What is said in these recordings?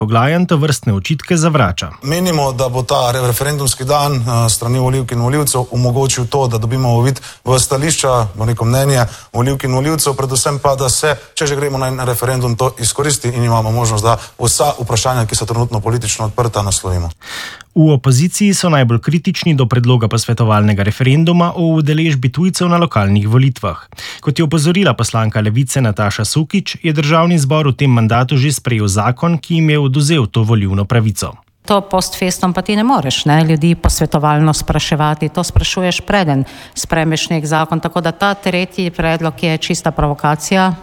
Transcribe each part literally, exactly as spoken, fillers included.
Poglajen tovrstne očitke zavrača. Menimo, da bo ta referendumski dan strani volivk in volivcev omogočil to, da dobimo uvid v stališča, bo neko mnenje volivk in volivcev, predvsem pa, da se, če že gremo na referendum, to izkoristi in imamo možnost, da vsa vprašanja, ki so trenutno politično odprta, naslovimo. V opoziciji so najbolj kritični do predloga posvetovalnega referenduma o udeležbi tujcev na lokalnih volitvah. Kot je opozorila poslanka Levice Nataša Sukič, je državni zbor v tem mandatu že sprejel zakon, ki jim je oduzel to volilno pravico. To post festum pa ti ne moreš, ne, ljudi posvetovalno spraševati, to sprašuješ preden sprejmeš nek zakon, tako da ta tretji predlog je čista provokacija.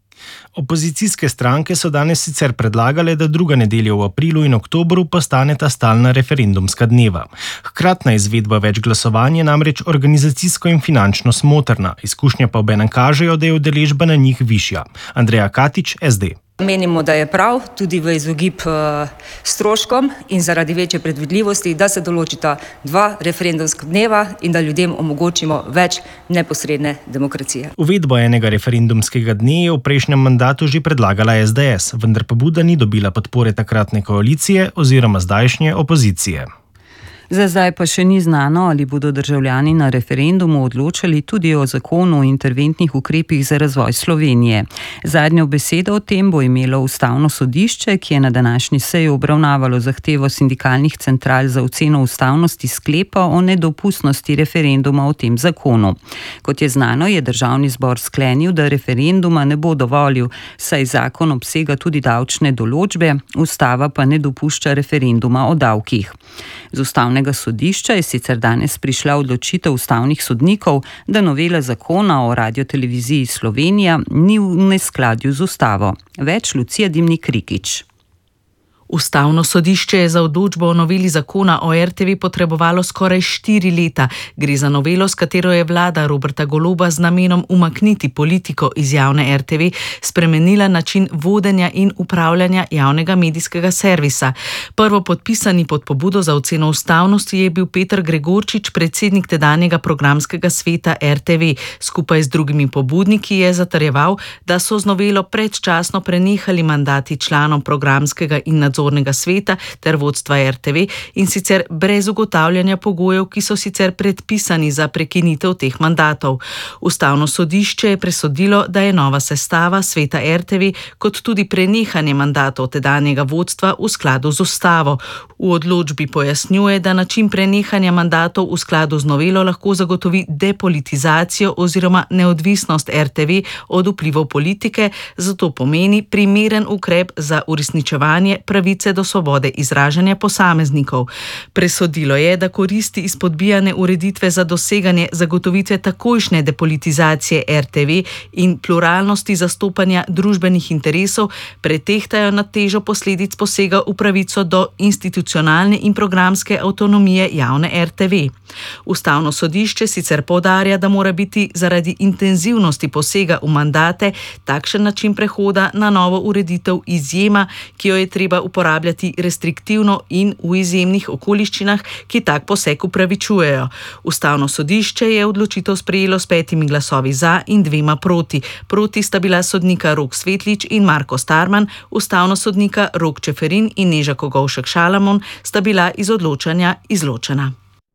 Opozicijske stranke so danes sicer predlagale, da druga nedelja v aprilu in oktobru postaneta stalna referendumska dneva. Hkratna izvedba več glasovanj je namreč organizacijsko in finančno smotrna, izkušnje pa obenem kažejo, da je udeležba na njih višja. Andreja Katič, S D. Menimo, da je prav, tudi v izogib uh, stroškom in zaradi večje predvidljivosti, da se določita dva referendumska dneva in da ljudem omogočimo več neposredne demokracije. Uvedbo enega referendumskega dne je v prejšnjem mandatu že predlagala S D S, vendar pobuda ni dobila podpore takratne koalicije oziroma zdajšnje opozicije. Za zdaj pa še ni znano, ali bodo državljani na referendumu odločali tudi o zakonu o interventnih ukrepih za razvoj Slovenije. Zadnjo besedo o tem bo imelo Ustavno sodišče, ki je na današnji seji obravnavalo zahtevo sindikalnih central za oceno ustavnosti sklepa o nedopustnosti referenduma o tem zakonu. Kot je znano, je državni zbor sklenil, da referenduma ne bo dovolil, saj zakon obsega tudi davčne določbe, ustava pa ne dopušča referenduma o davkih. Z Ustavnega sodišča je sicer danes prišla odločitev ustavnih sodnikov, da novela zakona o Radioteleviziji Slovenija ni v neskladju z ustavo. Več Lucija Dimnik Rikič. Ustavno sodišče je za odločbo o noveli zakona o R T V potrebovalo skoraj štiri leta. Gre za novelo, s katero je vlada Roberta Goloba z namenom umakniti politiko iz javne R T V spremenila način vodenja in upravljanja javnega medijskega servisa. Prvo podpisani pod pobudo za oceno ustavnosti je bil Peter Gregorčič, predsednik tedanjega programskega sveta R T V. Skupaj z drugimi pobudniki je zatrjeval, da so z novelo predčasno prenehali mandati članom programskega in nadzornega sveta ter vodstva R T V in sicer brez ugotavljanja pogojev, ki so sicer predpisani za prekinitev teh mandatov. Ustavno sodišče je presodilo, da je nova sestava sveta R T V kot tudi prenehanje mandatov tedanjega vodstva v skladu z ustavo. V odločbi pojasnjuje, da način prenehanja mandatov v skladu z novelo lahko zagotovi depolitizacijo oziroma neodvisnost R T V od vplivov politike, zato pomeni primeren ukrep za uresničevanje pravice do svobode izražanja posameznikov. Presodilo je, da koristi izpodbijane ureditve za doseganje zagotovitve takojšnje depolitizacije R T V in pluralnosti zastopanja družbenih interesov pretehtajo nad težo posledic posega v pravico do institucionalne in programske avtonomije javne R T V. Ustavno sodišče sicer poudarja, da mora biti zaradi intenzivnosti posega v mandate takšen način prehoda na novo ureditev izjema, ki jo je treba uporabljati restriktivno in v izjemnih okoliščinah, ki tak poseg upravičujejo. Ustavno sodišče je odločitev sprejelo s petimi glasovi za in dvema proti. Proti sta bila sodnika Rok Svetlič in Marko Starman, ustavno sodnika Rok Čeferin in Neža Kogovšek Šalamon sta bila iz odločanja izločena.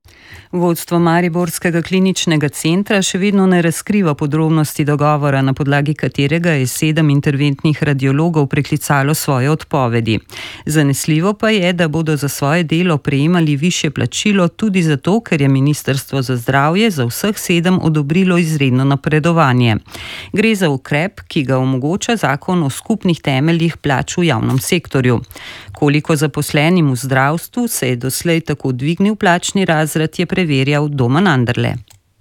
Vodstvo Mariborskega kliničnega centra še vedno ne razkriva podrobnosti dogovora, na podlagi katerega je sedem interventnih radiologov preklicalo svoje odpovedi. Zanesljivo pa je, da bodo za svoje delo prejemali višje plačilo tudi zato, ker je Ministrstvo za zdravje za vseh sedem odobrilo izredno napredovanje. Gre za ukrep, ki ga omogoča zakon o skupnih temeljih plač v javnem sektorju. Koliko zaposlenim v zdravstvu se je doslej tako dvignil plačni razred, je preverjal Domen Anderle.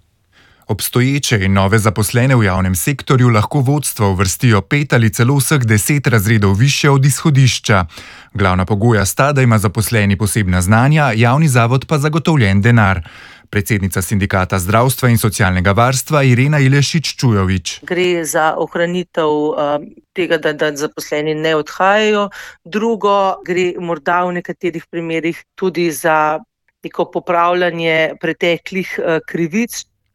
Obstoječe in nove zaposlene v javnem sektorju lahko vodstva uvrstijo pet ali celo vseh deset razredov više od izhodišča. Glavna pogoja sta, da ima zaposleni posebna znanja, javni zavod pa zagotovljen denar. Predsednica Sindikata zdravstva in socialnega varstva Irena Ilešič-Čujovič. Gre za ohranitev um, tega, da, da zaposleni ne odhajajo. Drugo, gre morda v nekaterih primerih tudi za neko popravljanje preteklih uh, krivic.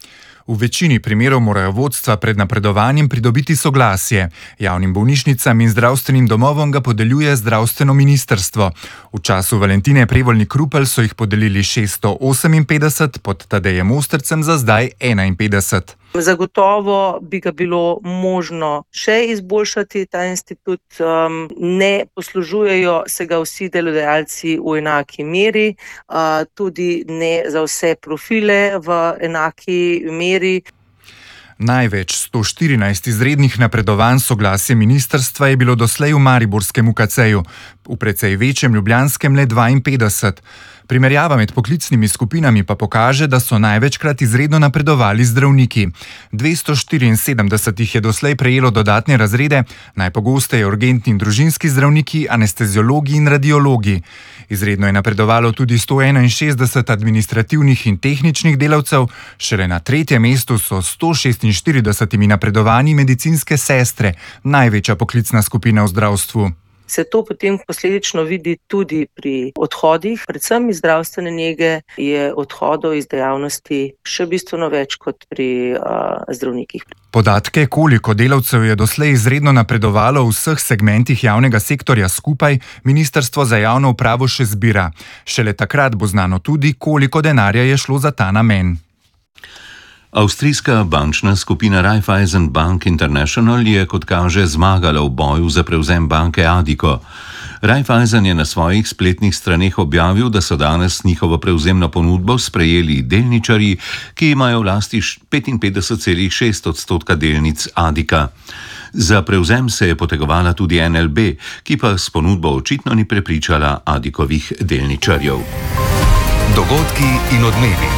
V večini primerov morajo vodstva pred napredovanjem pridobiti soglasje. Javnim bolnišnicam in zdravstvenim domovom ga podeljuje zdravstveno ministrstvo. V času Valentine Prevolnik Rupel so jih podelili šeststo oseminpetdeset, pod Tadejem Ostrcem za zdaj enainpetdeset. Zagotovo bi ga bilo možno še izboljšati, ta institut. Um, ne poslužujejo se ga vsi delodajalci v enaki meri, uh, tudi ne za vse profile v enaki meri. Največ sto štirinajst izrednih napredovanj soglasje ministrstva je bilo doslej v mariborskem U K C-ju, v precej večjem ljubljanskem le dvainpetdeset. Primerjava med poklicnimi skupinami pa pokaže, da so največkrat izredno napredovali zdravniki. dvesto štiriinsedemdeset jih je doslej prejelo dodatne razrede, najpogosteje urgentni in družinski zdravniki, anesteziologi in radiologi. Izredno je napredovalo tudi sto enainšestdeset administrativnih in tehničnih delavcev, šele na tretjem mestu so sto šestinštiridesetimi napredovanji medicinske sestre, največja poklicna skupina v zdravstvu. Se to potem posledično vidi tudi pri odhodih, predvsem iz zdravstvene nege je odhodov iz dejavnosti še bistveno več kot pri uh, zdravnikih. Podatke, koliko delavcev je doslej izredno napredovalo v vseh segmentih javnega sektorja skupaj, Ministrstvo za javno upravo še zbira. Šele takrat bo znano tudi, koliko denarja je šlo za ta namen. Avstrijska bančna skupina Raiffeisen Bank International je, kot kaže, zmagala v boju za prevzem banke Addiko. Raiffeisen je na svojih spletnih straneh objavil, da so danes njihovo prevzemno ponudbo sprejeli delničarji, ki imajo v lasti petinpetdeset celih šest odstotka delnic Addika. Za prevzem se je potegovala tudi N L B, ki pa s ponudbo očitno ni prepričala Addikovih delničarjev. Dogodki in odmevi.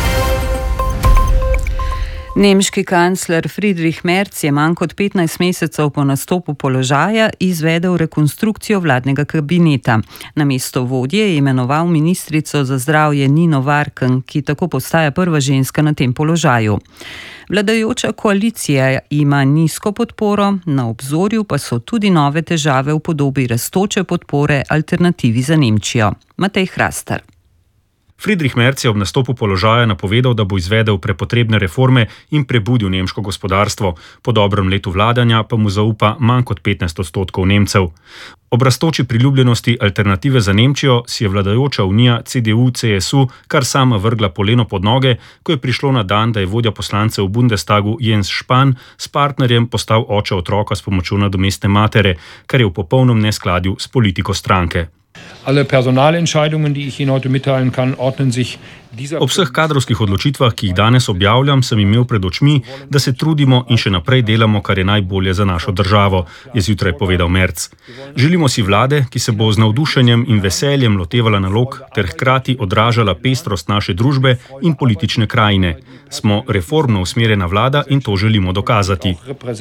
Nemški kancler Friedrich Merz je manj kot petnajst mesecev po nastopu položaja izvedel rekonstrukcijo vladnega kabineta. Na mesto vodje je imenoval ministrico za zdravje Nino Varken, ki tako postaja prva ženska na tem položaju. Vladajoča koalicija ima nizko podporo, na obzorju pa so tudi nove težave v podobi rastoče podpore Alternativi za Nemčijo. Matej Hrastar. Friedrich Merz je ob nastopu položaja napovedal, da bo izvedel prepotrebne reforme in prebudil nemško gospodarstvo. Po dobrem letu vladanja pa mu zaupa manj kot petnajst odstotkov Nemcev. Ob rastoči priljubljenosti Alternative za Nemčijo si je vladajoča unija C D U C S U kar sama vrgla poleno pod noge, ko je prišlo na dan, da je vodja poslancev v Bundestagu Jens Spahn s partnerjem postal oče otroka s pomočjo nadomestne matere, kar je v popolnem neskladju s politiko stranke. Alle Personalentscheidungen, die ich Ihnen heute mitteilen kann, ordnen sich dieser... Ob vseh kadrovskih odločitvah, ki jih danes objavljam, sem imel pred očmi, da se trudimo in še naprej delamo, kar je najbolje za našo državo, je zjutraj povedal Merz. Želimo si vlade, ki se bo z navdušenjem in veseljem lotevala nalog ter hkrati odražala pestrost naše družbe in politične krajine. Smo reformno usmerjena vlada in to želimo dokazati.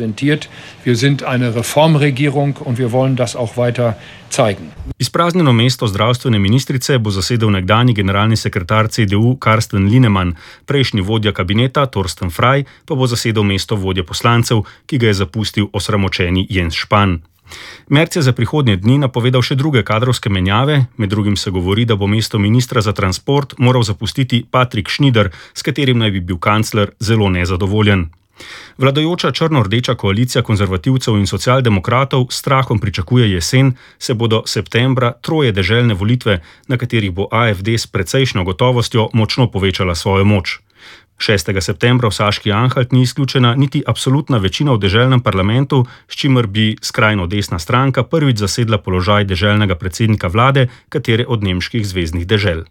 Wir sind eine Reformregierung und wir wollen das auch weiter zeigen. Izpraznjeno mesto zdravstvene ministrice bo zasedel nekdanji generalni sekretar C D U Carsten Linnemann, prejšnji vodja kabineta Torsten Frey pa bo zasedel mesto vodje poslancev, ki ga je zapustil osramočeni Jens Spahn. Merz je za prihodnje dni napovedal še druge kadrovske menjave, med drugim se govori, da bo mesto ministra za transport moral zapustiti Patrik Schneider, s katerim naj bi bil kancler zelo nezadovoljen. Vladajoča črno-rdeča koalicija konzervativcev in socialdemokratov s strahom pričakuje jesen, se bodo septembra troje deželne volitve, na katerih bo A F D s precejšnjo gotovostjo močno povečala svojo moč. šestega septembra v Saški Anhalt ni izključena niti absolutna večina v deželnem parlamentu, s čimer bi skrajno desna stranka prvič zasedla položaj deželnega predsednika vlade katere od nemških zveznih dežel.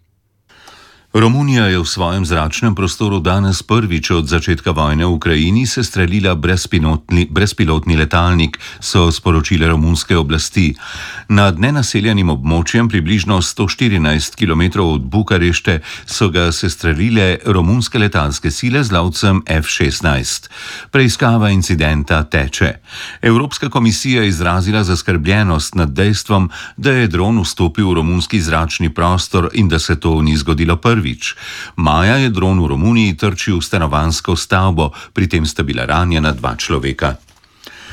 Romunija je v svojem zračnem prostoru danes prvič od začetka vojne v Ukrajini sestrelila brezpilotni, brezpilotni letalnik, so sporočile romunske oblasti. Nad nenaseljenim območjem približno sto štirinajst kilometrov od Bukarešte so ga sestrelile romunske letalske sile z lovcem F šestnajst. Preiskava incidenta teče. Evropska komisija je izrazila zaskrbljenost nad dejstvom, da je dron vstopil v romunski zračni prostor in da se to ni zgodilo prvič. Maja je dron v Romuniji trčil v stanovanjsko stavbo, pri tem sta bila ranjena dva človeka.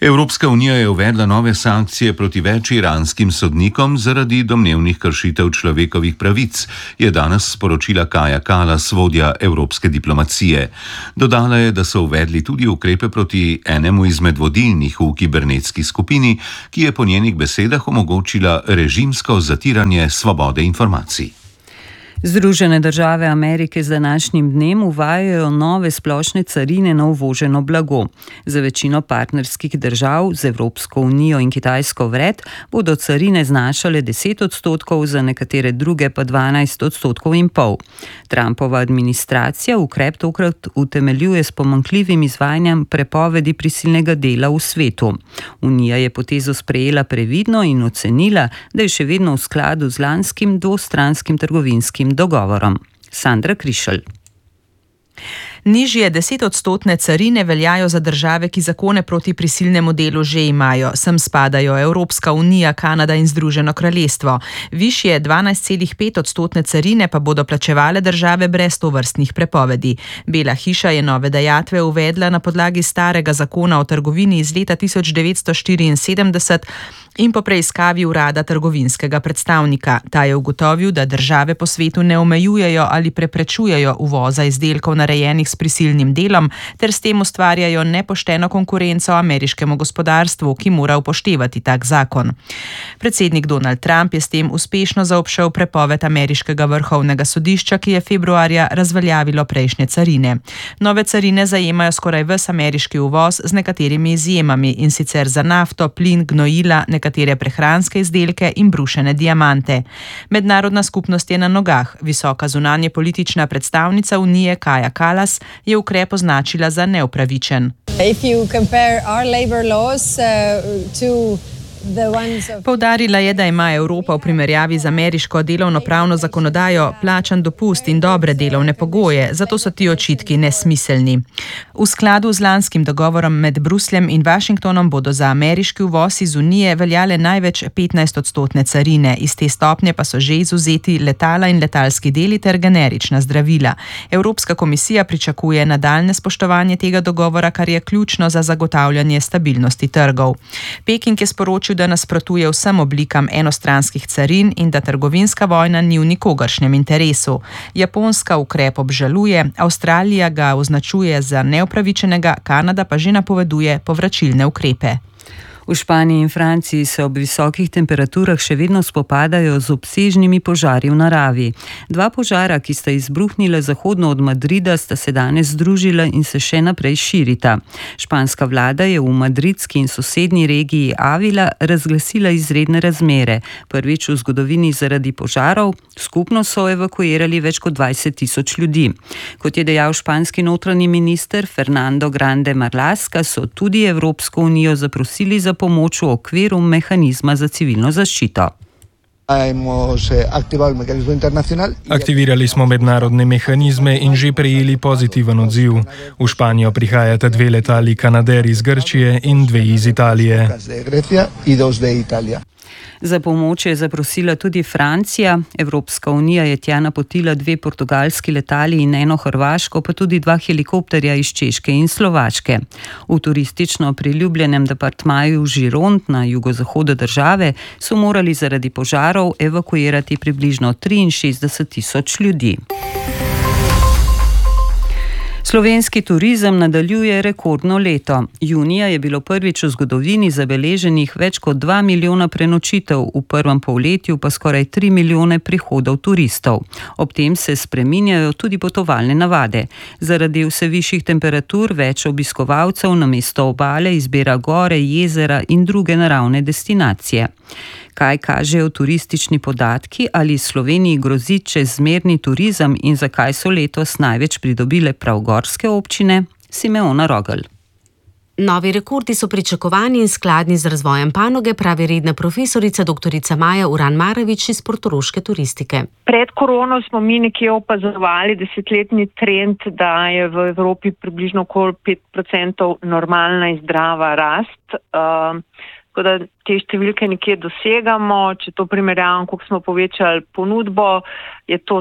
Evropska unija je uvedla nove sankcije proti več iranskim sodnikom zaradi domnevnih kršitev človekovih pravic, je danes sporočila Kaja Kallas, vodja evropske diplomacije. Dodala je, da so uvedli tudi ukrepe proti enemu izmed vodilnih v kibernetski skupini, ki je po njenih besedah omogočila režimsko zatiranje svobode informacij. Združene države Amerike z današnjim dnem uvajajo nove splošne carine na uvoženo blago. Za večino partnerskih držav z Evropsko unijo in Kitajsko vred bodo carine znašale deset odstotkov, za nekatere druge pa dvanajst odstotkov in pol. Trumpova administracija ukrep tokrat utemeljuje s pomanjkljivim izvajanjem prepovedi prisilnega dela v svetu. Unija je potezo sprejela previdno in ocenila, da je še vedno v skladu z lanskim dvostranskim trgovinskim dogovorom. Sandra Krišelj. Nižje desetodstotne carine veljajo za države, ki zakone proti prisilnemu delu že imajo. Sem spadajo Evropska unija, Kanada in Združeno kraljestvo. Višje dvanajst celih pet odstotne carine pa bodo plačevale države brez tovrstnih prepovedi. Bela hiša je nove dajatve uvedla na podlagi starega zakona o trgovini iz leta tisoč devetsto štiriinsedemdeset in po preiskavi urada trgovinskega predstavnika. Ta je ugotovil, da države po svetu ne omejujejo ali preprečujejo uvoza izdelkov narejenih s prisilnim delom, ter s tem ustvarjajo nepošteno konkurenco ameriškemu gospodarstvu, ki mora upoštevati tak zakon. Predsednik Donald Trump je s tem uspešno zaobšel prepoved ameriškega vrhovnega sodišča, ki je februarja razveljavilo prejšnje carine. Nove carine zajemajo skoraj ves ameriški uvoz z nekaterimi izjemami, in sicer za nafto, plin, gnojila, nekatere prehranske izdelke in brušene diamante. Mednarodna skupnost je na nogah. Visoka zunanje politična predstavnica Unije Kaja Kallas je ukrep označila za neupravičen. Poudarila je, da ima Evropa v primerjavi z ameriško delovnopravno zakonodajo plačan dopust in dobre delovne pogoje, zato so ti očitki nesmiselni. V skladu z lanskim dogovorom med Brusljem in Washingtonom bodo za ameriški uvoz iz Unije veljale največ petnajst odstotne carine, iz te stopnje pa so že izvzeti letala in letalski deli ter generična zdravila. Evropska komisija pričakuje nadaljnje spoštovanje tega dogovora, kar je ključno za zagotavljanje stabilnosti trgov. Peking je sporočil, da nasprotuje vsem oblikam enostranskih carin in da trgovinska vojna ni v nikogaršnjem interesu. Japonska ukrep obžaluje, Avstralija ga označuje za neupravičenega, Kanada pa že napoveduje povračilne ukrepe. V Španiji in Franciji se ob visokih temperaturah še vedno spopadajo z obsežnimi požari v naravi. Dva požara, ki sta izbruhnila zahodno od Madrida, sta se danes združila in se še naprej širita. Španska vlada je v madridski in sosednji regiji Avila razglasila izredne razmere. Prvič v zgodovini zaradi požarov, skupno so evakuirali več kot dvajset tisoč ljudi. Kot je dejal španski notranji minister Fernando Grande Marlaska, so tudi Evropsko unijo zaprosili za pomoč v okviru mehanizma za civilno zaščito. Aktivirali smo mednarodne mehanizme in že prejeli pozitiven odziv. V Španijo prihajata dve letali Canadair iz Grčije in dve iz Italije. Za pomoč je zaprosila tudi Francija. Evropska unija je tja napotila dve portugalski letali in eno hrvaško, pa tudi dva helikopterja iz Češke in Slovaške. V turistično priljubljenem departmaju Žiront na jugozahodu države so morali zaradi požarov evakuirati približno triinšestdeset tisoč ljudi. Slovenski turizem nadaljuje rekordno leto. Junija je bilo prvič v zgodovini zabeleženih več kot dva milijona prenočitev, v prvem polletju pa skoraj tri milijone prihodov turistov. Ob tem se spreminjajo tudi potovalne navade. Zaradi vse višjih temperatur več obiskovalcev namesto obale izbira gore, jezera in druge naravne destinacije. Kaj kažejo turistični podatki, ali Sloveniji grozi čezmerni turizem in zakaj so letos največ pridobile prav gorske občine? Simeona Rogel. Novi rekordi so pričakovani in skladni z razvojem panoge, pravi redna profesorica doktorica Maja Uran-Marevič iz portoroške turistike. Pred korono smo mi nekje opazovali desetletni trend, da je v Evropi približno okoli pet procentov normalna in zdrava rast. Uh, Tako da te številke nekje dosegamo, če to primerjamo, koliko smo povečali ponudbo, je to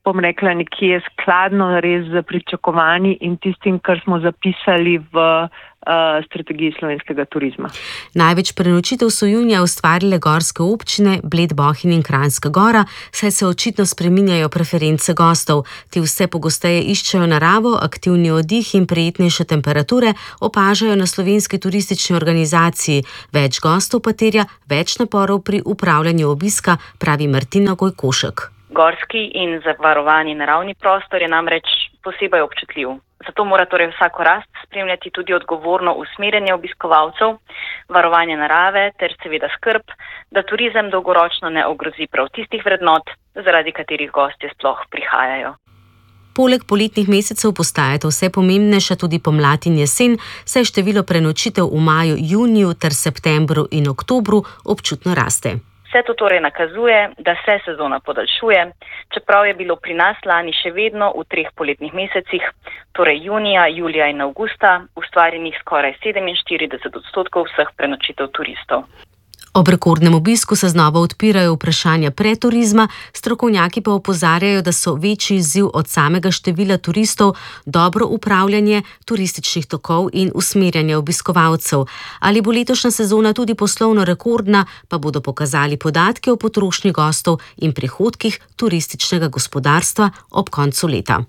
bom rekla, nekje skladno res z pričakovanji in tistim, kar smo zapisali v strategiji slovenskega turizma. Največ prenočitev so junija ustvarile gorske občine Bled, Bohinj in Kranjska Gora, saj se očitno spreminjajo preference gostov. Ti vse pogosteje iščejo naravo, aktivni oddih in prijetnejše temperature opažajo na slovenski turistični organizaciji. Več gostov pa terja več naporov pri upravljanju obiska, pravi Martina Gojkošek. Gorski in zavarovani naravni prostor je namreč posebej občutljiv. Zato mora torej vsako rast spremljati tudi odgovorno usmerjanje obiskovalcev, varovanje narave ter seveda skrb, da turizem dolgoročno ne ogrozi prav tistih vrednot, zaradi katerih gostje sploh prihajajo. Poleg poletnih mesecev postajata vse pomembnejša tudi pomlad in jesen, saj število prenočitev v maju, juniju ter septembru in oktobru občutno raste. Vse to torej nakazuje, da se sezona podaljšuje, čeprav je bilo pri nas lani še vedno v treh poletnih mesecih, torej junija, julija in avgusta, ustvarjenih skoraj sedeminštirideset odstotkov vseh prenočitev turistov. Ob rekordnem obisku se znova odpirajo vprašanja preturizma, strokovnjaki pa opozarjajo, da so večji izziv od samega števila turistov dobro upravljanje turističnih tokov in usmerjanje obiskovalcev. Ali bo letošnja sezona tudi poslovno rekordna, pa bodo pokazali podatki o potrošnji gostov in prihodkih turističnega gospodarstva ob koncu leta.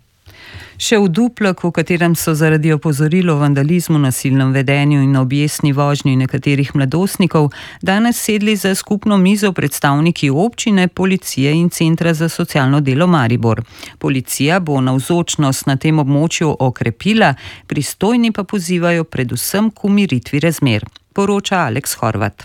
Še v Duplek, v katerem so zaradi opozoril o vandalizmu, nasilnem vedenju in objestni vožnji nekaterih mladostnikov danes sedli za skupno mizo predstavniki občine, policije in Centra za socialno delo Maribor. Policija bo navzočnost na tem območju okrepila, pristojni pa pozivajo predvsem k umiritvi razmer, poroča Aleks Horvat.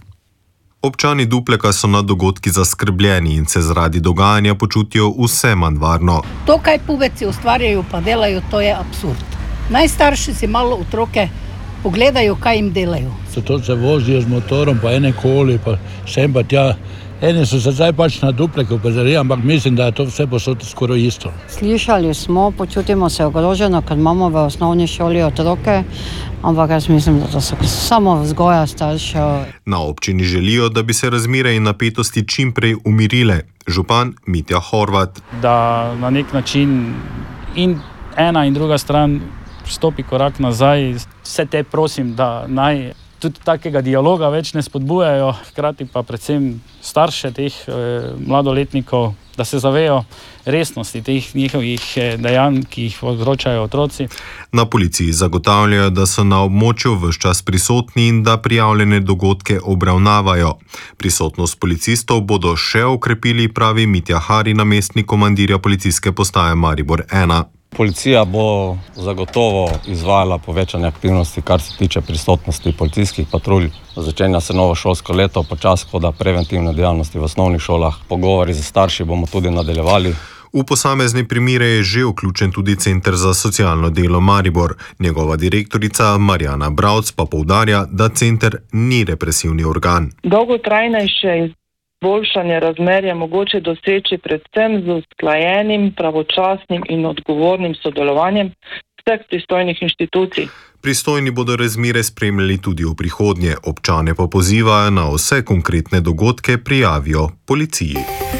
Občani Dupleka so nad dogodki zaskrbljeni in se zaradi dogajanja počutijo vse manj varno. To, kaj pubeci ustvarjajo pa delajo, to je absurd. Najstarši si malo otroke pogledajo, kaj jim delajo. Zato se vozijo z motorom, pa ene koli, pa sem pa tja. Eni so se zdaj pač na Dupleku pozorili, ampak mislim, da je to vse posod skoraj isto. Slišali smo, počutimo se ogroženo, ker imamo v osnovni šoli otroke, ampak jaz mislim, da to so samo vzgoja staršev. Na občini želijo, da bi se razmere in napetosti čim prej umirile. Župan Mitja Horvat. Da na nek način in ena in druga stran stopi korak nazaj. Vse te prosim, da naj tudi takega dialoga več ne spodbujajo, hkrati pa predvsem starše teh eh, mladoletnikov, da se zavejo resnosti teh njihovih eh, dejanj, ki jih povzročajo otroci. Na policiji zagotavljajo, da so na območju ves čas prisotni in da prijavljene dogodke obravnavajo. Prisotnost policistov bodo še okrepili, pravi Mitja Hari, namestnik komandirja policijske postaje Maribor ena. Policija bo zagotovo izvajala povečanje aktivnosti, kar se tiče prisotnosti policijskih patrulj. Začenja se novo šolsko leto, počasi hoda preventivne dejavnosti v osnovnih šolah. Pogovori z starši bomo tudi nadaljevali. V posamezne primere je že vključen tudi Center za socialno delo Maribor. Njegova direktorica Marjana Bravc pa poudarja, da center ni represivni organ. Dolgotrajnejše izboljšanje razmer je mogoče doseči predvsem z usklajenim, pravočasnim in odgovornim sodelovanjem vseh pristojnih inštitucij. Pristojni bodo razmere spremljali tudi v prihodnje, občane pa pozivajo na vse konkretne dogodke prijavijo policiji.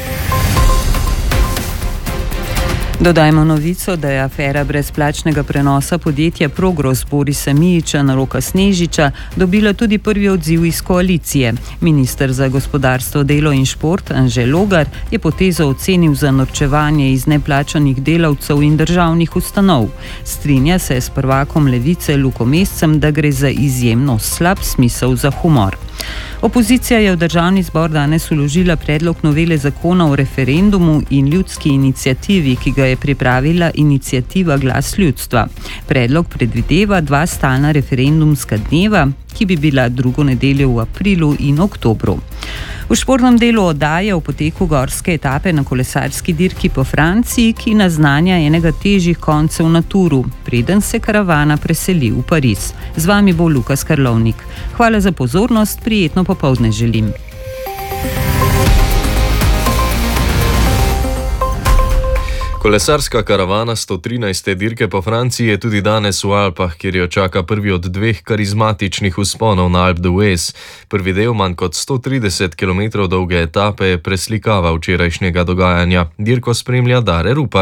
Dodajmo novico, da je afera brezplačnega prenosa podjetja Progros Borisa Mijića na Roka Snežiča dobila tudi prvi odziv iz koalicije. Minister za gospodarstvo, delo in šport Anže Logar je potezo ocenil za norčevanje iz neplačanih delavcev in državnih ustanov. Strinja se s prvakom Levice Luko Mescem, da gre za izjemno slab smisel za humor. Opozicija je v državni zbor danes vložila predlog novele zakona o referendumu in ljudski iniciativi, ki ga je pripravila iniciativa Glas ljudstva. Predlog predvideva dva stalna referendumska dneva, ki bi bila drugo nedeljo v aprilu in oktobru. V športnem delu oddaje o poteku gorske etape na kolesarski dirki po Franciji, ki naznanja enega težjih koncev na Turu, preden se karavana preseli v Pariz. Z vami bo Lukas Karlovnik. Hvala za pozornost, prijetno popoldne želim. Kolesarska karavana sto trinajste dirke po Franciji je tudi danes v Alpah, kjer jo čaka prvi od dveh karizmatičnih vzponov na Alpe d'Huez. Prvi del manj kot sto trideset kilometrov dolge etape je preslikava včerajšnjega dogajanja. Dirko spremlja Dare Rupar.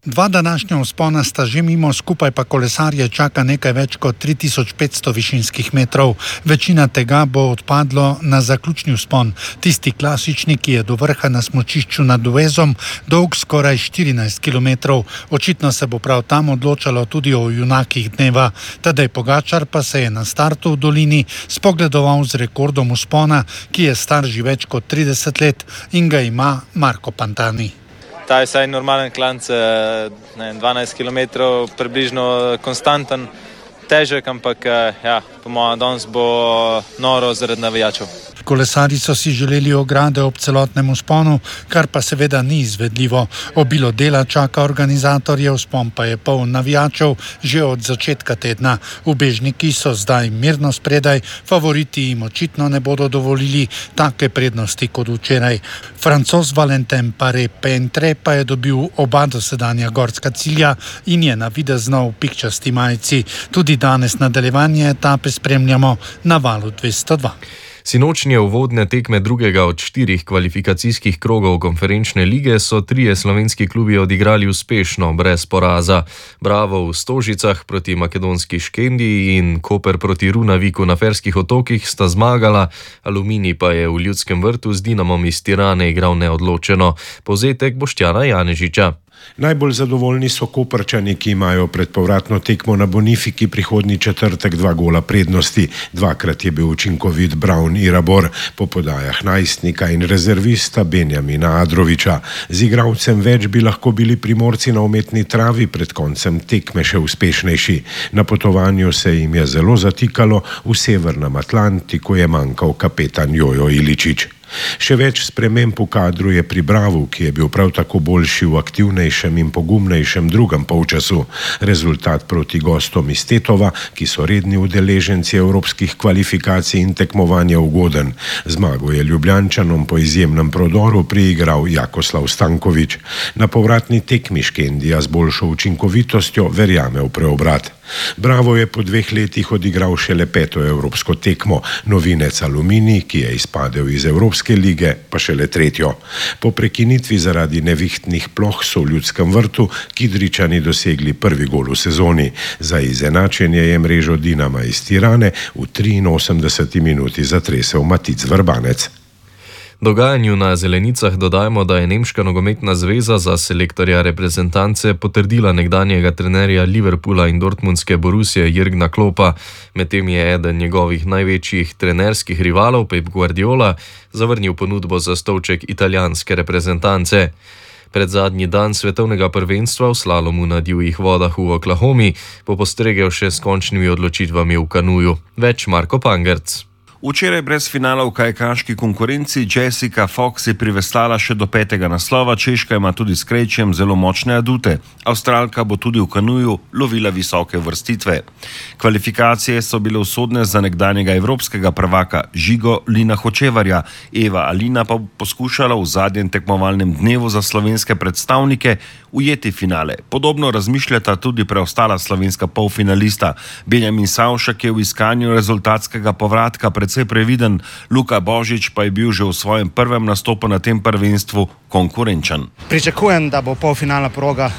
Dva današnja vzpona sta že mimo, skupaj pa kolesarje čaka nekaj več kot tri tisoč petsto višinskih metrov. Večina tega bo odpadlo na zaključni vzpon, tisti klasični, ki je do vrha na smučišču nad Duezom, dolg skoraj štirinajst kilometrov. Očitno se bo prav tam odločalo tudi o junakih dneva. Tadej Pogačar pa se je na startu v dolini spogledoval z rekordom vzpona, ki je star že več kot trideset let in ga ima Marko Pantani. Ta je vsaj normalen klanc, ne, dvanajst kilometrov, približno konstanten, težek, ampak ja, po mojem danes bo noro zaradi navijačev. Kolesarji so si želeli ograde ob celotnem vzponu, kar pa seveda ni izvedljivo. Obilo dela čaka organizatorje, vzpon pa je poln navijačev že od začetka tedna. Ubežniki so zdaj mirno spredaj, favoriti jim očitno ne bodo dovolili take prednosti kot včeraj. Francoz Valentin Paré-Pentre pa je dobil oba dosedanja gorska cilja in je na videzno v pikčasti majici. Tudi danes nadaljevanje etape spremljamo na valu dvesto dva. Sinočnje uvodne tekme drugega od štirih kvalifikacijskih krogov konferenčne lige so trije slovenski klubi odigrali uspešno, brez poraza. Bravo v Stožicah proti makedonski Škendiji in Koper proti Runaviku na Ferskih otokih sta zmagala, Aluminij pa je v Ljudskem vrtu z Dinamom iz Tirane igral neodločeno. Povzetek Boštjana Janežiča. Najbolj zadovoljni so Koprčani, ki imajo pred povratno tekmo na Bonifiki prihodnji četrtek dva gola prednosti. Dvakrat je bil učinkovit Braun Irabor, po podajah najstnika in rezervista Benjamina Adroviča. Z igralcem več bi lahko bili Primorci na umetni travi pred koncem tekme še uspešnejši. Na potovanju se jim je zelo zatikalo, v severnem Atlantiku je manjkal kapetan Jojo Iličić. Še več sprememb v kadru je pri Bravu, ki je bil prav tako boljši v aktivnejšem in pogumnejšem drugem polčasu. Rezultat proti gostom iz Tetova, ki so redni udeleženci evropskih kvalifikacij in tekmovanja, ugoden. Zmago je Ljubljančanom po izjemnem prodoru priigral Jakoslav Stanković. Na povratni tekmi Škendija z boljšo učinkovitostjo verjame v preobrat. Bravo je po dveh letih odigral šele peto evropsko tekmo, novinec Aluminij, ki je izpadel iz Evropske lige, pa šele tretjo. Po prekinitvi zaradi nevihtnih ploh so v Ljudskem vrtu Kidričani dosegli prvi gol v sezoni. Za izenačenje je mrežo Dinama iz Tirane v triinosemdeseti minuti zatresel Matic Vrbanec. Dogajanju na zelenicah dodajmo, da je Nemška nogometna zveza za selektorja reprezentance potrdila nekdanjega trenerja Liverpoola in dortmundske Borussije Jürgena Kloppa, medtem je eden njegovih največjih trenerskih rivalov, Pep Guardiola, zavrnil ponudbo za stolček italijanske reprezentance. Pred zadnji dan svetovnega prvenstva v slalomu na divjih vodah v Oklahomi bo postregel še s končnimi odločitvami v kanuju. Več Marko Pangerc. Včeraj brez finala v kajakaški konkurenci Jessica Fox je priveslala še do petega naslova, Češka ima tudi s krejčem zelo močne adute. Avstralka bo tudi v kanuju lovila visoke vrstitve. Kvalifikacije so bile usodne za nekdanjega evropskega prvaka Žigo Lina Hočevarja. Eva Alina pa bo poskušala v zadnjem tekmovalnem dnevu za slovenske predstavnike ujeti finale. Podobno razmišljata tudi preostala slovenska polfinalista. Benjamin Savšak je v iskanju rezultatskega povratka precej previden, Luka Božič pa je bil že v svojem prvem nastopu na tem prvenstvu konkurenčen. Pričakujem, da bo polfinalna proga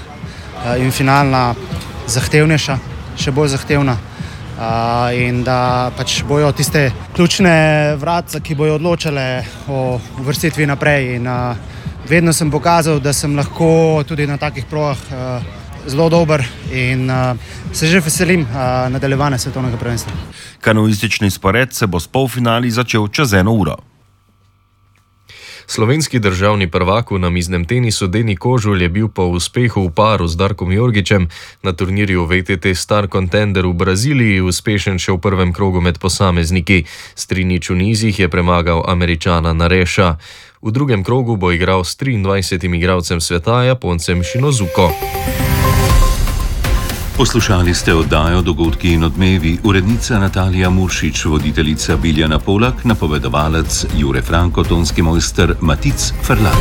in finalna zahtevnejša, še bolj zahtevna in da pač bojo tiste ključne vratce, ki bojo odločale o uvrstitvi naprej. In vedno sem pokazal, da sem lahko tudi na takih progah zelo dober in uh, se že veselim uh, nadaljevanja svetovnega prvenstva. Kanuistični spored se bo s polfinali začel čez eno uro. Slovenski državni prvak v namiznem tenisu Deni Kožul je bil po uspehu v paru z Darkom Jorgićem na turnirju V T T Star Contender v Braziliji uspešen še v prvem krogu med posamezniki. S tri nič v nizih je premagal Američana Nareša. V drugem krogu bo igral s triindvajsetim igralcem sveta, Japoncem Shinozuko. Poslušali ste oddajo Dogodki in odmevi, urednica Natalija Muršič, voditeljica Biljana Polak, napovedovalec Jure Franko, tonski mojster Matic Ferlan.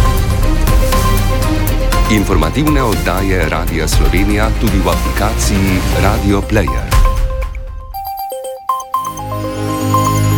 Informativne oddaje Radia Slovenija tudi v aplikaciji Radio Player.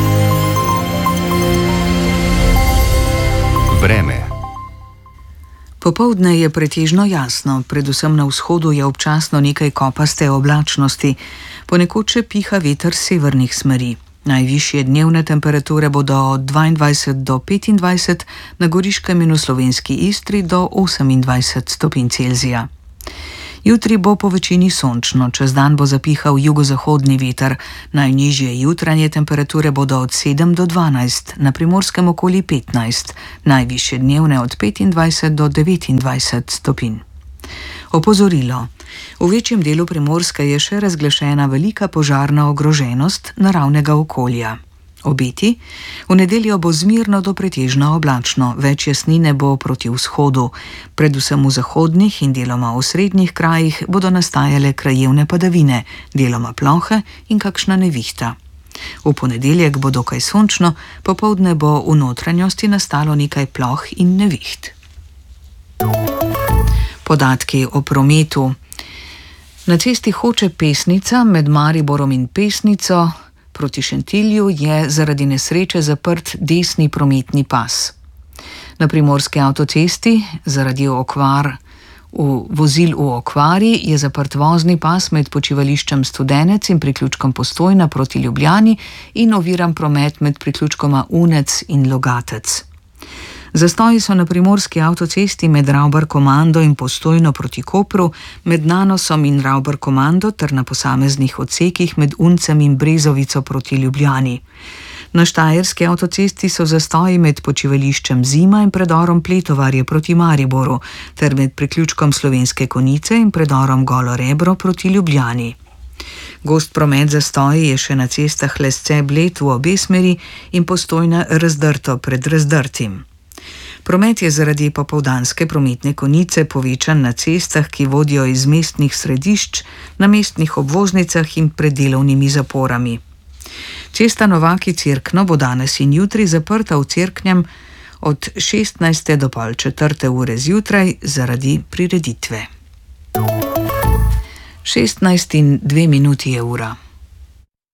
Vreme. Popoldne je pretežno jasno, predvsem na vzhodu je občasno nekaj kopaste oblačnosti, ponekod še piha veter severnih smeri. Najvišje dnevne temperature bodo od dvaindvajset do petindvajset, na Goriškem in v slovenski Istri do osemindvajset stopinj Celzija. Jutri bo po večini sončno, čez dan bo zapihal jugozahodni veter, najnižje jutranje temperature bodo od sedem do dvanajst, na Primorskem okoli petnajst, najvišje dnevne od petindvajset do devetindvajset stopinj. Opozorilo. V večjem delu Primorske je še razglašena velika požarna ogroženost naravnega okolja. Obeti. V nedeljo bo zmirno do pretežno oblačno, več jasnine bo proti vzhodu. Predvsem v zahodnih in deloma v srednjih krajih bodo nastajale krajevne padavine, deloma plohe in kakšna nevihta. V ponedeljek bo dokaj sončno, popoldne bo v notranjosti nastalo nekaj ploh in neviht. Podatki o prometu. Na cesti Hoče-Pesnica med Mariborom in Pesnico proti Šentilju je zaradi nesreče zaprt desni prometni pas. Na Primorski avtocesti zaradi okvar v vozil v okvari je zaprt vozni pas med počivališčem Studenec in priključkom Postojna proti Ljubljani in oviran promet med priključkoma Unec in Logatec. Zastoji so na Primorski avtocesti med Ravbar komando in Postojno proti Kopru, med Nanosom in Ravbar komando ter na posameznih odsekih med Uncem in Brezovico proti Ljubljani. Na Štajerski avtocesti so zastoji med počivališčem Zima in predorom Pletovarje proti Mariboru ter med priključkom Slovenske Konjice in predorom Golo Rebro proti Ljubljani. Gost promet zastoji je še na cestah Lesce-Bled v obe smeri in Postojna Razdrto pred Razdrtim. Promet je zaradi popoldanske prometne konice povečan na cestah, ki vodijo iz mestnih središč, na mestnih obvoznicah in pred delovnimi zaporami. Cesta Novaki-Cerkno bo danes in jutri zaprta v Cerknem od šestnajste do pol četrte ure zjutraj zaradi prireditve. šestnajst in dve minuti je ura.